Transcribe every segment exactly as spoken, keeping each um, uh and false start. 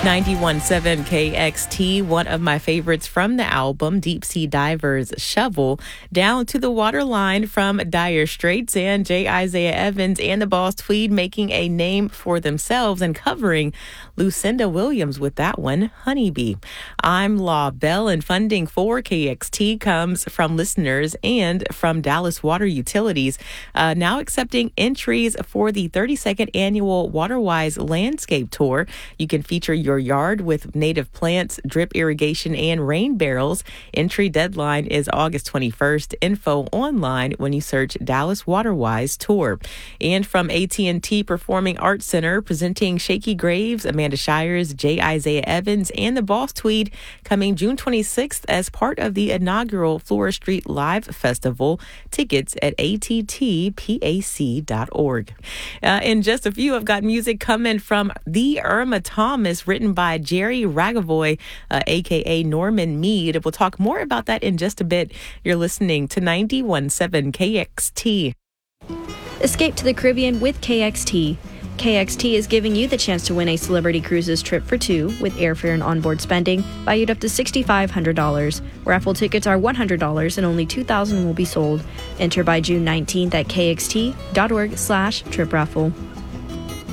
ninety-one point seven K X T, one of my favorites from the album, Deep Sea Divers' Shovel, Down to the Waterline from Dire Straits, and J. Isaiah Evans and the Boss Tweed making a name for themselves and covering Lucinda Williams with that one, Honeybee. I'm Law Bell, and funding for K X T comes from listeners and from Dallas Water Utilities, uh, now accepting entries for the thirty-second annual WaterWise Landscape Tour. You can feature your yard with native plants, drip irrigation, and rain barrels. Entry deadline is August twenty-first. Info online when you search Dallas WaterWise Tour. And from A T and T Performing Arts Center, presenting Shaky Graves, Amanda Shires, J. Isaiah Evans, and the Boss Tweed, coming June twenty-sixth as part of the inaugural Flora Street Live Festival. Tickets at A T T P A C dot org. Uh, in just a few, I've got music coming from The Irma Thomas, written by Jerry Ragavoy, uh, a k a. Norman Mead. We'll talk more about that in just a bit. You're listening to ninety-one point seven K X T. Escape to the Caribbean with K X T. K X T is giving you the chance to win a Celebrity Cruises trip for two with airfare and onboard spending valued up to six thousand five hundred dollars. Raffle tickets are one hundred dollars and only two thousand will be sold. Enter by June nineteenth at kxt.org slash trip raffle.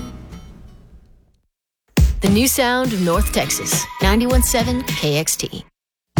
The new sound of North Texas, ninety-one point seven K X T.